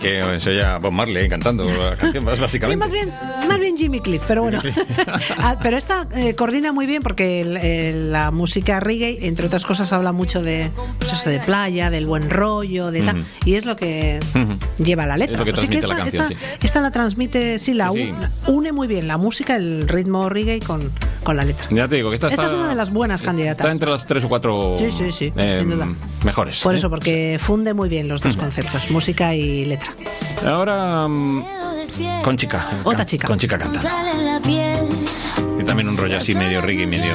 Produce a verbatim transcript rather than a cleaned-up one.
que se oye a Bob Marley cantando la canción, básicamente. Sí, más bien, más bien Jimmy Cliff, pero bueno. Ah, pero esta eh, coordina muy bien porque el, el, la música reggae, entre otras cosas, habla mucho de, pues eso, de playa, del buen rollo, de tal, uh-huh. y es lo que uh-huh. lleva la letra. Es lo que Así que esta, la canción, esta, sí. esta la transmite, sí, la sí, sí. une muy bien la música, el ritmo reggae con, con la letra. Ya te digo que esta, esta está, es una de las buenas candidatas. Está entre las tres o cuatro sí, sí, sí, eh, sin duda. mejores. Por ¿eh? eso, porque funde muy bien los dos uh-huh. conceptos, música y letra. Ahora, um, con chica. Otra chica. Con chica cantando. Y también un rollo así medio reggae, medio